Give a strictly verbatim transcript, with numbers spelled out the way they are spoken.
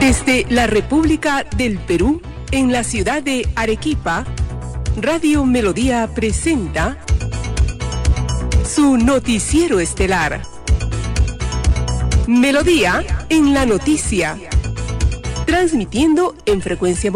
Desde la República del Perú, en la ciudad de Arequipa, Radio Melodía presenta su noticiero estelar. Melodía en la noticia, transmitiendo en frecuencia